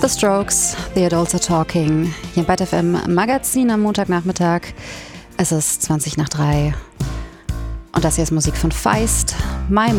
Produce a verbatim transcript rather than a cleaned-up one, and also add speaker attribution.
Speaker 1: The Strokes, The Adults Are Talking, hier im Byte F M Magazin am Montagnachmittag. Es ist zwanzig nach drei und das hier ist Musik von Feist, My